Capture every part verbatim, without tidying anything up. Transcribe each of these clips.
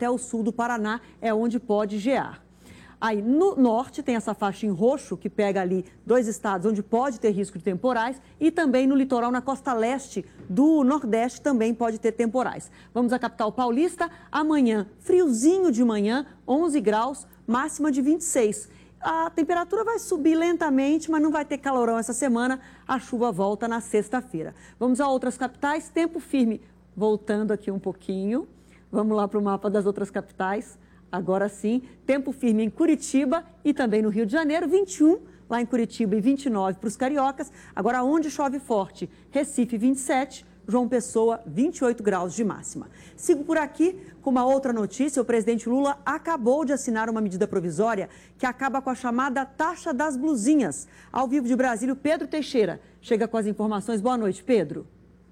até o sul do Paraná é onde pode gear. Aí no norte tem essa faixa em roxo, que pega ali dois estados onde pode ter risco de temporais, e também no litoral, na costa leste do Nordeste, também pode ter temporais. Vamos à capital paulista, amanhã, friozinho de manhã, onze graus, máxima de vinte e seis. A temperatura vai subir lentamente, mas não vai ter calorão essa semana, a chuva volta na sexta-feira. Vamos a outras capitais, tempo firme, voltando aqui um pouquinho, vamos lá para o mapa das outras capitais. Agora sim, tempo firme em Curitiba e também no Rio de Janeiro, vinte e um lá em Curitiba e vinte e nove para os cariocas. Agora, onde chove forte, Recife vinte e sete, João Pessoa vinte e oito graus de máxima. Sigo por aqui com uma outra notícia. O presidente Lula acabou de assinar uma medida provisória que acaba com a chamada taxa das blusinhas. Ao vivo de Brasília, o Pedro Teixeira chega com as informações. Boa noite, Pedro.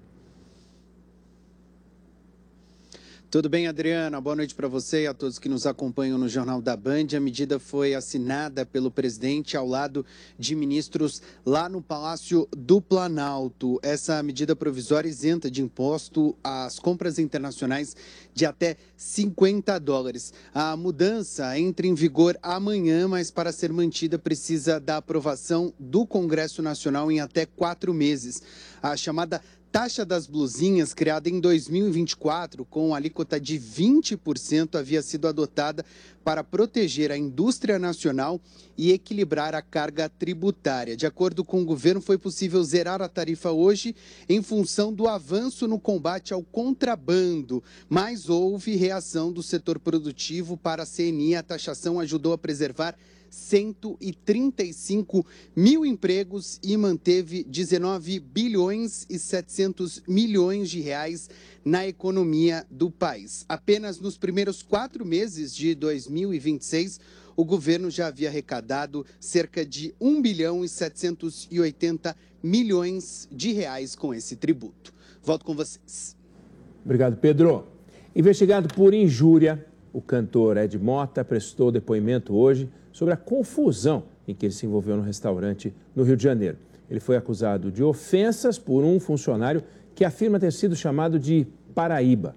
Tudo bem, Adriana? Boa noite para você e a todos que nos acompanham no Jornal da Band. A medida foi assinada pelo presidente ao lado de ministros lá no Palácio do Planalto. Essa medida provisória isenta de imposto as compras internacionais de até cinquenta dólares. A mudança entra em vigor amanhã, mas para ser mantida precisa da aprovação do Congresso Nacional em até quatro meses. A chamada taxa das blusinhas, criada em dois mil e vinte e quatro, com alíquota de vinte por cento, havia sido adotada para proteger a indústria nacional e equilibrar a carga tributária. De acordo com o governo, foi possível zerar a tarifa hoje em função do avanço no combate ao contrabando, mas houve reação do setor produtivo para a C N I. A taxação ajudou a preservar cento e trinta e cinco mil empregos e manteve dezenove bilhões e setecentos milhões de reais na economia do país. Apenas nos primeiros quatro meses de dois mil e vinte e seis, o governo já havia arrecadado cerca de um bilhão e setecentos e oitenta milhões de reais com esse tributo. Volto com vocês. Obrigado, Pedro. Investigado por injúria, o cantor Ed Mota prestou depoimento hoje sobre a confusão em que ele se envolveu no restaurante no Rio de Janeiro. Ele foi acusado de ofensas por um funcionário que afirma ter sido chamado de Paraíba.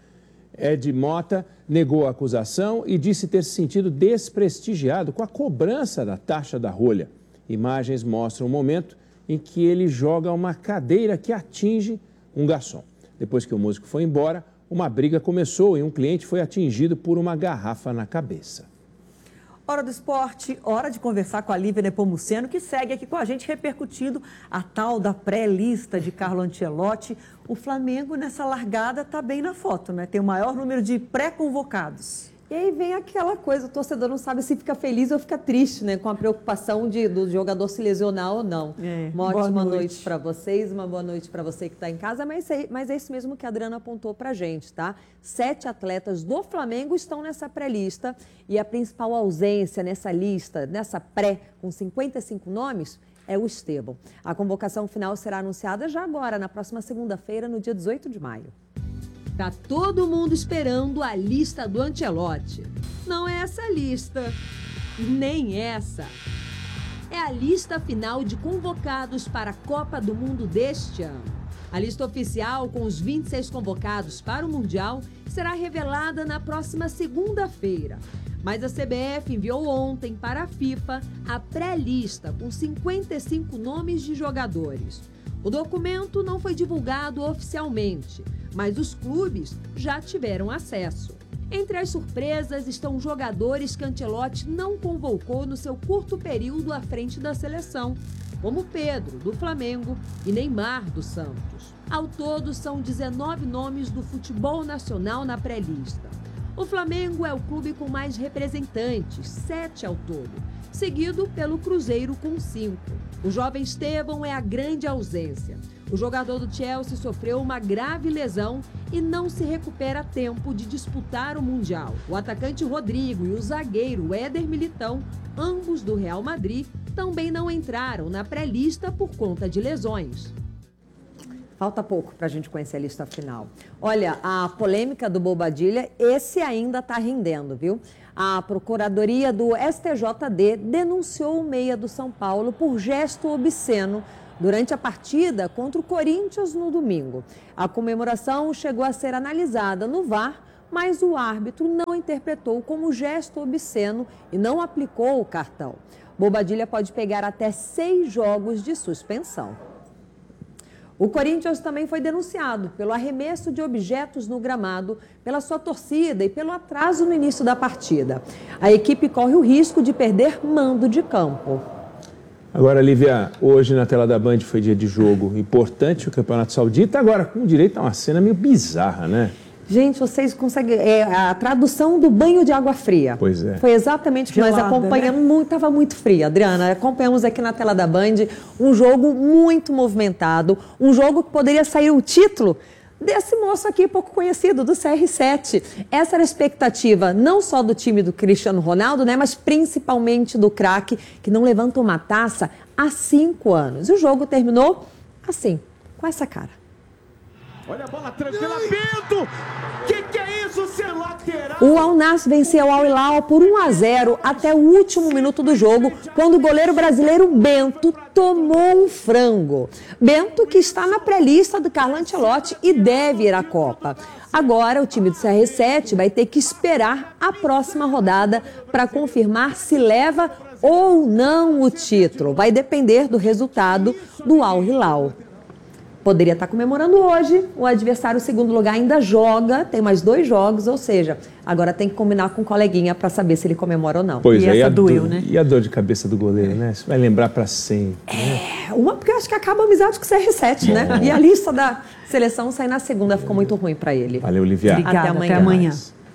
Ed Mota negou a acusação e disse ter se sentido desprestigiado com a cobrança da taxa da rolha. Imagens mostram o momento em que ele joga uma cadeira que atinge um garçom. Depois que o músico foi embora, uma briga começou e um cliente foi atingido por uma garrafa na cabeça. Hora do esporte, hora de conversar com a Lívia Nepomuceno, que segue aqui com a gente repercutindo a tal da pré-lista de Carlo Ancelotti. O Flamengo nessa largada está bem na foto, né? Tem o maior número de pré-convocados. E aí vem aquela coisa, o torcedor não sabe se fica feliz ou fica triste, né? Com a preocupação de, do jogador se lesionar ou não. É, uma ótima noite, noite para vocês, uma boa noite para você que está em casa, mas é, mas é isso mesmo que a Adriana apontou para a gente, tá? Sete atletas do Flamengo estão nessa pré-lista e a principal ausência nessa lista, nessa pré, com cinquenta e cinco nomes, é o Estevão. A convocação final será anunciada já agora, na próxima segunda-feira, no dia dezoito de maio. Tá todo mundo esperando a lista do Ancelotti. Não é essa lista, nem essa. É a lista final de convocados para a Copa do Mundo deste ano. A lista oficial, com os vinte e seis convocados para o Mundial, será revelada na próxima segunda-feira. Mas a C B F enviou ontem para a FIFA a pré-lista com cinquenta e cinco nomes de jogadores. O documento não foi divulgado oficialmente, mas os clubes já tiveram acesso. Entre as surpresas estão jogadores que Ancelotti não convocou no seu curto período à frente da seleção, como Pedro, do Flamengo, e Neymar, do Santos. Ao todo, são dezenove nomes do futebol nacional na pré-lista. O Flamengo é o clube com mais representantes, sete ao todo, seguido pelo Cruzeiro com cinco. O jovem Estevão é a grande ausência. O jogador do Chelsea sofreu uma grave lesão e não se recupera a tempo de disputar o Mundial. O atacante Rodrigo e o zagueiro Éder Militão, ambos do Real Madrid, também não entraram na pré-lista por conta de lesões. Falta pouco para a gente conhecer a lista final. Olha, a polêmica do Bobadilla, esse ainda está rendendo, viu? A Procuradoria do S T J D denunciou o meia do São Paulo por gesto obsceno durante a partida contra o Corinthians no domingo. A comemoração chegou a ser analisada no V A R, mas o árbitro não interpretou como gesto obsceno e não aplicou o cartão. Bobadilha pode pegar até seis jogos de suspensão. O Corinthians também foi denunciado pelo arremesso de objetos no gramado, pela sua torcida e pelo atraso no início da partida. A equipe corre o risco de perder mando de campo. Agora, Lívia, hoje na tela da Band foi dia de jogo importante, o Campeonato Saudita, agora com direito a uma cena meio bizarra, né? Gente, vocês conseguem... É a tradução do banho de água fria. Pois é. Foi exatamente o que nós acompanhamos. Né? Muito, estava muito fria, Adriana. Acompanhamos aqui na tela da Band um jogo muito movimentado, um jogo que poderia sair o título desse moço aqui pouco conhecido, do C R sete. Essa era a expectativa não só do time do Cristiano Ronaldo, né, mas principalmente do craque, que não levanta uma taça há cinco anos. E o jogo terminou assim, com essa cara. Olha a bola tranquila, Bento! Que que é isso, ser lateral? O Al Nassr venceu o Al Hilal por um a zero até o último minuto do jogo, quando o goleiro brasileiro Bento tomou um frango. Bento, que está na pré-lista do Carlo Ancelotti e deve ir à Copa. Agora, o time do C R sete vai ter que esperar a próxima rodada para confirmar se leva ou não o título. Vai depender do resultado do Al Hilal. Poderia estar comemorando hoje, o adversário segundo lugar ainda joga, tem mais dois jogos, ou seja, agora tem que combinar com o coleguinha para saber se ele comemora ou não. Pois e é, essa e a doeu, dor, né? E a dor de cabeça do goleiro, né? Isso vai lembrar para sempre. É, uma porque eu acho que acaba a amizade com o C R sete, né? E a lista da seleção sair na segunda ficou muito ruim para ele. Valeu, Lívia. Obrigada, Até amanhã. Até amanhã.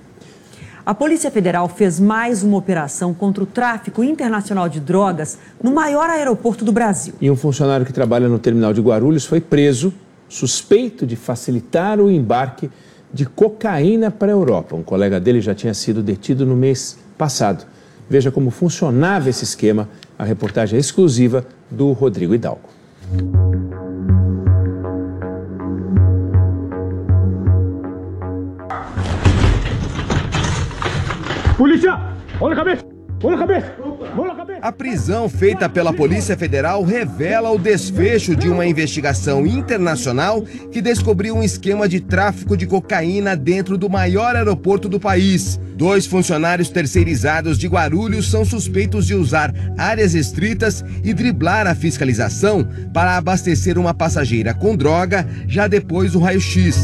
A Polícia Federal fez mais uma operação contra o tráfico internacional de drogas no maior aeroporto do Brasil. E um funcionário que trabalha no terminal de Guarulhos foi preso, suspeito de facilitar o embarque de cocaína para a Europa. Um colega dele já tinha sido detido no mês passado. Veja como funcionava esse esquema. A reportagem é exclusiva do Rodrigo Hidalgo. Polícia! Olha a cabeça! Olha a cabeça! Olha a cabeça! A prisão feita pela Polícia Federal revela o desfecho de uma investigação internacional que descobriu um esquema de tráfico de cocaína dentro do maior aeroporto do país. Dois funcionários terceirizados de Guarulhos são suspeitos de usar áreas restritas e driblar a fiscalização para abastecer uma passageira com droga já depois do raio-x.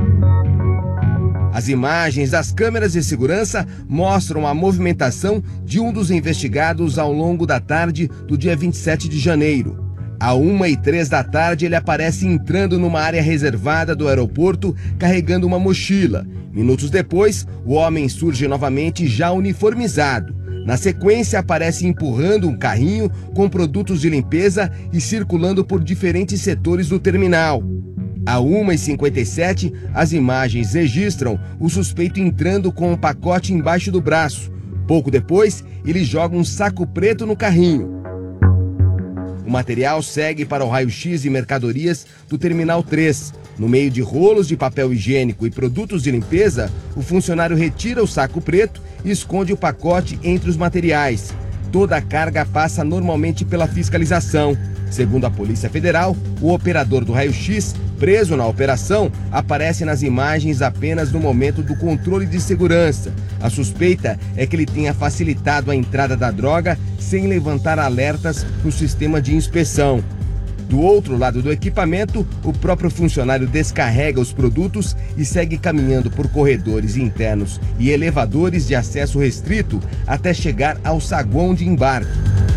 As imagens das câmeras de segurança mostram a movimentação de um dos investigados ao longo da tarde do dia vinte e sete de janeiro. À uma e três da tarde, ele aparece entrando numa área reservada do aeroporto, carregando uma mochila. Minutos depois, o homem surge novamente já uniformizado. Na sequência, aparece empurrando um carrinho com produtos de limpeza e circulando por diferentes setores do terminal. À uma e cinquenta e sete, as imagens registram o suspeito entrando com um pacote embaixo do braço. Pouco depois, ele joga um saco preto no carrinho. O material segue para o raio-x e mercadorias do Terminal três. No meio de rolos de papel higiênico e produtos de limpeza, o funcionário retira o saco preto e esconde o pacote entre os materiais. Toda a carga passa normalmente pela fiscalização. Segundo a Polícia Federal, o operador do raio-x, preso na operação, aparece nas imagens apenas no momento do controle de segurança. A suspeita é que ele tenha facilitado a entrada da droga sem levantar alertas no sistema de inspeção. Do outro lado do equipamento, o próprio funcionário descarrega os produtos e segue caminhando por corredores internos e elevadores de acesso restrito até chegar ao saguão de embarque.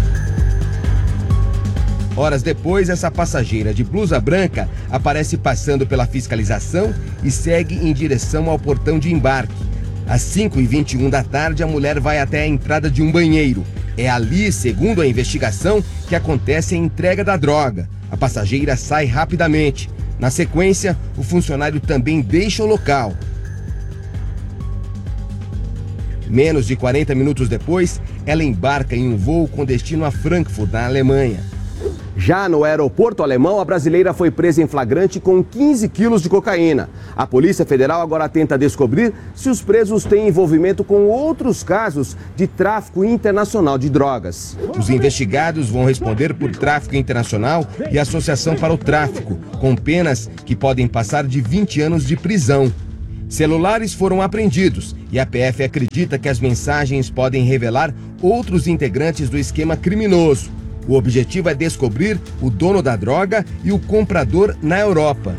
Horas depois, essa passageira de blusa branca aparece passando pela fiscalização e segue em direção ao portão de embarque. Às cinco e vinte e um da tarde, a mulher vai até a entrada de um banheiro. É ali, segundo a investigação, que acontece a entrega da droga. A passageira sai rapidamente. Na sequência, o funcionário também deixa o local. Menos de quarenta minutos depois, ela embarca em um voo com destino a Frankfurt, na Alemanha. Já no aeroporto alemão, a brasileira foi presa em flagrante com quinze quilos de cocaína. A Polícia Federal agora tenta descobrir se os presos têm envolvimento com outros casos de tráfico internacional de drogas. Os investigados vão responder por tráfico internacional e associação para o tráfico, com penas que podem passar de vinte anos de prisão. Celulares foram apreendidos e a P F acredita que as mensagens podem revelar outros integrantes do esquema criminoso. O objetivo é descobrir o dono da droga e o comprador na Europa.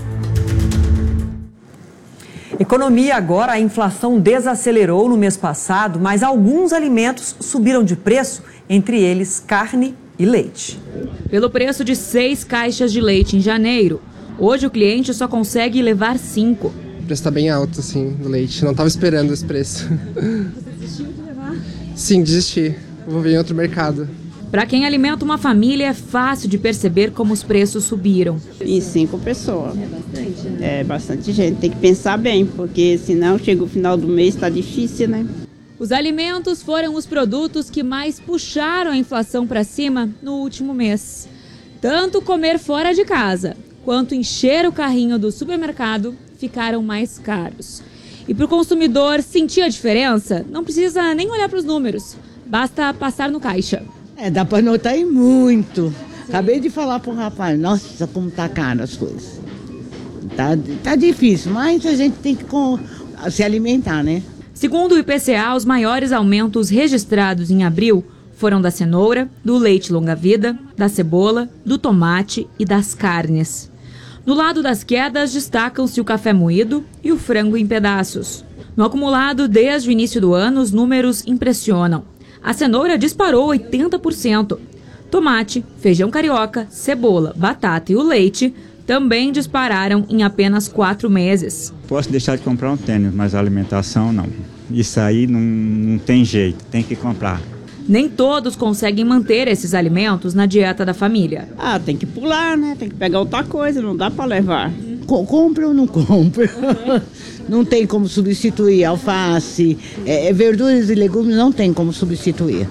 Economia agora, a inflação desacelerou no mês passado, mas alguns alimentos subiram de preço, entre eles carne e leite. Pelo preço de seis caixas de leite em janeiro, hoje o cliente só consegue levar cinco. O preço está bem alto, assim, do leite. Não estava esperando esse preço. Você desistiu de levar? Sim, desisti. Vou ver em outro mercado. Para quem alimenta uma família, é fácil de perceber como os preços subiram. E cinco pessoas. É bastante, né? É bastante gente. Tem que pensar bem, porque senão chega o final do mês, está difícil, né? Os alimentos foram os produtos que mais puxaram a inflação para cima no último mês. Tanto comer fora de casa quanto encher o carrinho do supermercado ficaram mais caros. E para o consumidor sentir a diferença, não precisa nem olhar para os números, basta passar no caixa. É, dá para notar aí muito. Acabei de falar pro rapaz, nossa, como tá caro as coisas. Tá, tá difícil, mas a gente tem que com, se alimentar, né? Segundo o I P C A, os maiores aumentos registrados em abril foram da cenoura, do leite longa-vida, da cebola, do tomate e das carnes. No lado das quedas, destacam-se o café moído e o frango em pedaços. No acumulado, desde o início do ano, os números impressionam. A cenoura disparou oitenta por cento. Tomate, feijão carioca, cebola, batata e o leite também dispararam em apenas quatro meses. Posso deixar de comprar um tênis, mas a alimentação não. Isso aí não, não tem jeito, tem que comprar. Nem todos conseguem manter esses alimentos na dieta da família. Ah, tem que pular, né? Tem que pegar outra coisa, não dá para levar. Co- compra ou não compra? Não tem como substituir alface, é, verduras e legumes não tem como substituir.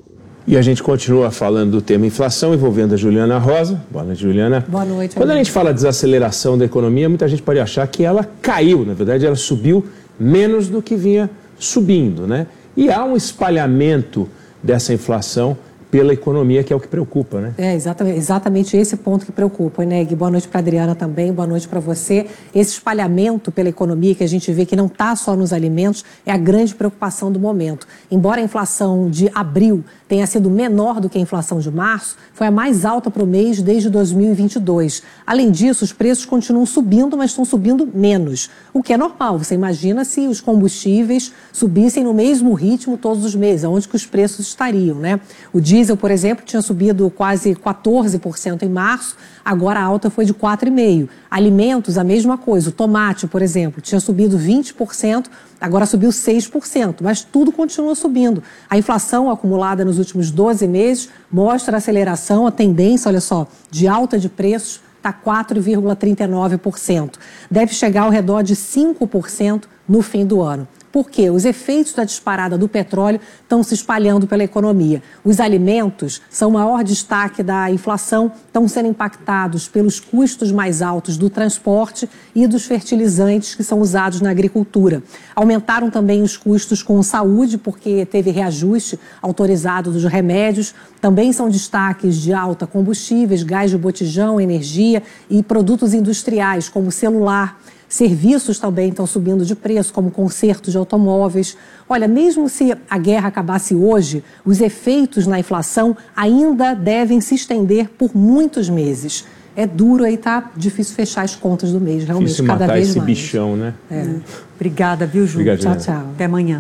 E a gente continua falando do tema inflação, envolvendo a Juliana Rosa. Boa noite, Juliana. Boa noite. Quando a gente fala desaceleração da economia, muita gente pode achar que ela caiu. Na verdade, ela subiu menos do que vinha subindo, né? E há um espalhamento dessa inflação pela economia, que é o que preocupa, né? É exatamente, exatamente esse ponto que preocupa, Neg. Boa noite para a Adriana também, boa noite para você. Esse espalhamento pela economia que a gente vê que não está só nos alimentos é a grande preocupação do momento. Embora a inflação de abril tenha sido menor do que a inflação de março, foi a mais alta para o mês desde dois mil e vinte e dois. Além disso, os preços continuam subindo, mas estão subindo menos, o que é normal. Você imagina se os combustíveis subissem no mesmo ritmo todos os meses, aonde que os preços estariam, né? O diesel, por exemplo, tinha subido quase quatorze por cento em março, agora a alta foi de quatro vírgula cinco por cento. Alimentos, a mesma coisa. O tomate, por exemplo, tinha subido vinte por cento, agora subiu seis por cento, mas tudo continua subindo. A inflação acumulada nos últimos doze meses mostra a aceleração, a tendência, olha só, de alta de preços está quatro vírgula trinta e nove por cento. Deve chegar ao redor de cinco por cento no fim do ano. Por quê? Os efeitos da disparada do petróleo estão se espalhando pela economia. Os alimentos são o maior destaque da inflação, estão sendo impactados pelos custos mais altos do transporte e dos fertilizantes que são usados na agricultura. Aumentaram também os custos com saúde, porque teve reajuste autorizado dos remédios. Também são destaques de alta combustíveis, gás de botijão, energia e produtos industriais, como celular. Serviços também estão subindo de preço, como consertos de automóveis. Olha, mesmo se a guerra acabasse hoje, os efeitos na inflação ainda devem se estender por muitos meses. É duro, aí tá difícil fechar as contas do mês, realmente, difícil cada matar vez esse mais. bichão, né? É. Obrigada, viu, Ju? Obrigado, tchau, Juliana. tchau. Até amanhã.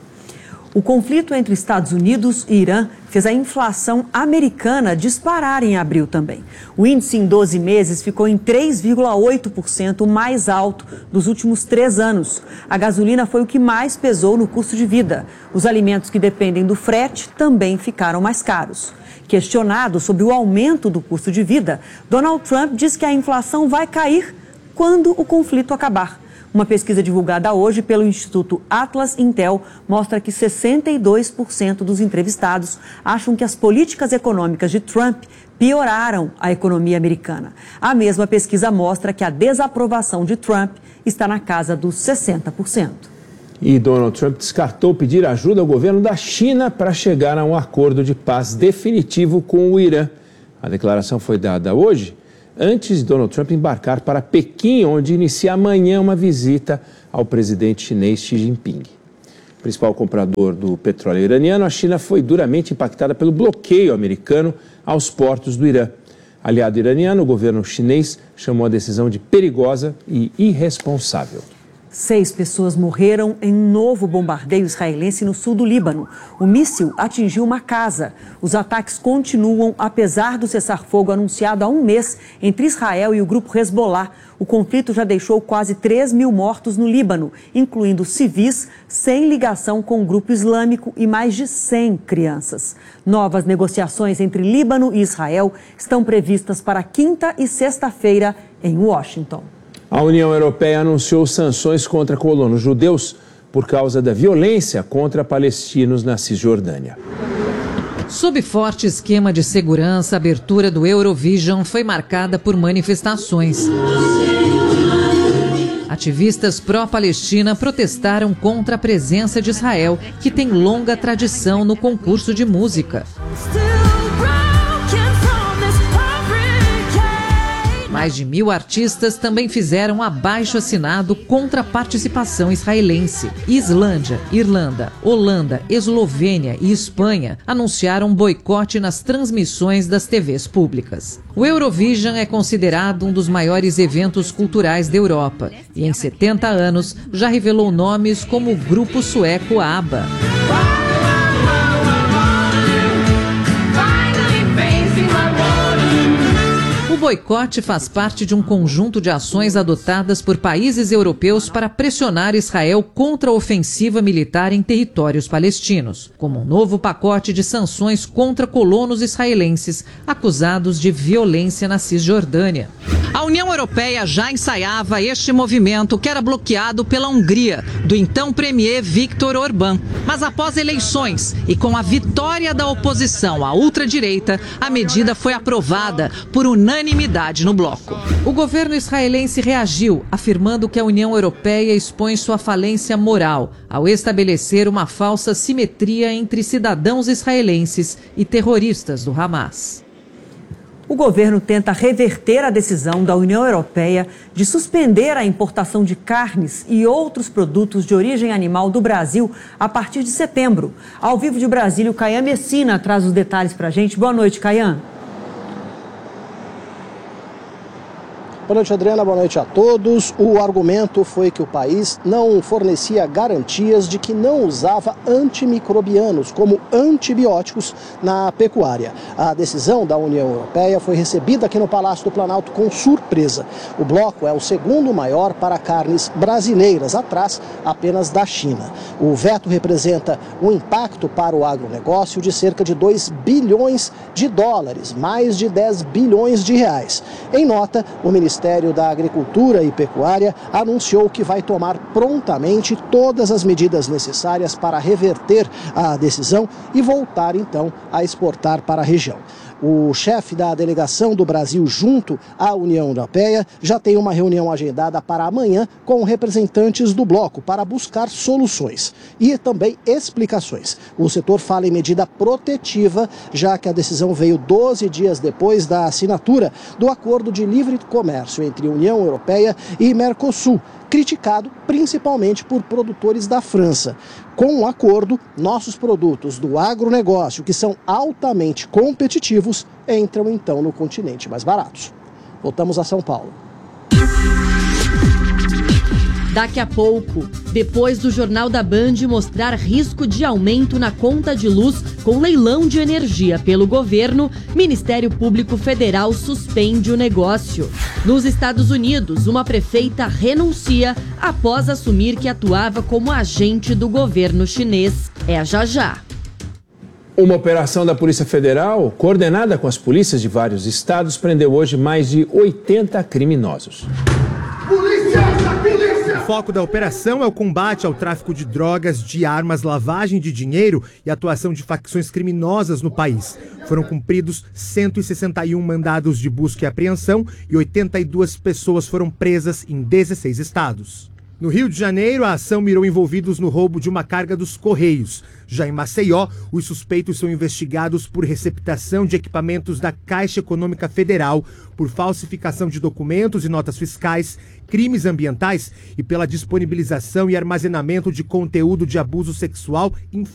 O conflito entre Estados Unidos e Irã fez a inflação americana disparar em abril também. O índice em doze meses ficou em três vírgula oito por cento, o mais alto dos últimos três anos. A gasolina foi o que mais pesou no custo de vida. Os alimentos que dependem do frete também ficaram mais caros. Questionado sobre o aumento do custo de vida, Donald Trump diz que a inflação vai cair quando o conflito acabar. Uma pesquisa divulgada hoje pelo Instituto Atlas Intel mostra que sessenta e dois por cento dos entrevistados acham que as políticas econômicas de Trump pioraram a economia americana. A mesma pesquisa mostra que a desaprovação de Trump está na casa dos sessenta por cento. E Donald Trump descartou pedir ajuda ao governo da China para chegar a um acordo de paz definitivo com o Irã. A declaração foi dada hoje antes de Donald Trump embarcar para Pequim, onde inicia amanhã uma visita ao presidente chinês Xi Jinping. Principal comprador do petróleo iraniano, a China foi duramente impactada pelo bloqueio americano aos portos do Irã. Aliado iraniano, o governo chinês chamou a decisão de perigosa e irresponsável. Seis pessoas morreram em um novo bombardeio israelense no sul do Líbano. O míssil atingiu uma casa. Os ataques continuam, apesar do cessar-fogo anunciado há um mês entre Israel e o grupo Hezbollah. O conflito já deixou quase três mil mortos no Líbano, incluindo civis sem ligação com o grupo islâmico e mais de cem crianças. Novas negociações entre Líbano e Israel estão previstas para quinta e sexta-feira em Washington. A União Europeia anunciou sanções contra colonos judeus por causa da violência contra palestinos na Cisjordânia. Sob forte esquema de segurança, a abertura do Eurovision foi marcada por manifestações. Ativistas pró-Palestina protestaram contra a presença de Israel, que tem longa tradição no concurso de música. Mais de mil artistas também fizeram abaixo-assinado contra a participação israelense. Islândia, Irlanda, Holanda, Eslovênia e Espanha anunciaram boicote nas transmissões das T Vs públicas. O Eurovision é considerado um dos maiores eventos culturais da Europa e, em setenta anos, já revelou nomes como o grupo sueco ABBA. O boicote faz parte de um conjunto de ações adotadas por países europeus para pressionar Israel contra a ofensiva militar em territórios palestinos, como um novo pacote de sanções contra colonos israelenses acusados de violência na Cisjordânia. A União Europeia já ensaiava este movimento, que era bloqueado pela Hungria, do então premier Viktor Orbán. Mas após eleições e com a vitória da oposição à ultradireita, a medida foi aprovada por unanimidade no bloco. O governo israelense reagiu, afirmando que a União Europeia expõe sua falência moral ao estabelecer uma falsa simetria entre cidadãos israelenses e terroristas do Hamas. O governo tenta reverter a decisão da União Europeia de suspender a importação de carnes e outros produtos de origem animal do Brasil a partir de setembro. Ao vivo de Brasília, o Caian Messina traz os detalhes para a gente. Boa noite, Caian. Boa noite, Adriana. Boa noite a todos. O argumento foi que o país não fornecia garantias de que não usava antimicrobianos, como antibióticos, na pecuária. A decisão da União Europeia foi recebida aqui no Palácio do Planalto com surpresa. O bloco é o segundo maior para carnes brasileiras, atrás apenas da China. O veto representa um impacto para o agronegócio de cerca de dois bilhões de dólares, mais de dez bilhões de reais. Em nota, o Ministério O Ministério da Agricultura e Pecuária anunciou que vai tomar prontamente todas as medidas necessárias para reverter a decisão e voltar, então, a exportar para a região. O chefe da delegação do Brasil junto à União Europeia já tem uma reunião agendada para amanhã com representantes do bloco para buscar soluções e também explicações. O setor fala em medida protetiva, já que a decisão veio doze dias depois da assinatura do Acordo de Livre Comércio entre União Europeia e Mercosul, criticado principalmente por produtores da França. Com o acordo, nossos produtos do agronegócio, que são altamente competitivos, entram então no continente mais baratos. Voltamos a São Paulo. Daqui a pouco, depois do Jornal da Band mostrar risco de aumento na conta de luz com leilão de energia pelo governo, Ministério Público Federal suspende o negócio. Nos Estados Unidos, uma prefeita renuncia após assumir que atuava como agente do governo chinês. É já já. Uma operação da Polícia Federal, coordenada com as polícias de vários estados, prendeu hoje mais de oitenta criminosos. O foco da operação é o combate ao tráfico de drogas, de armas, lavagem de dinheiro e atuação de facções criminosas no país. Foram cumpridos cento e sessenta e um mandados de busca e apreensão e oitenta e duas pessoas foram presas em dezesseis estados. No Rio de Janeiro, a ação mirou envolvidos no roubo de uma carga dos Correios. Já em Maceió, os suspeitos são investigados por receptação de equipamentos da Caixa Econômica Federal, por falsificação de documentos e notas fiscais, crimes ambientais e pela disponibilização e armazenamento de conteúdo de abuso sexual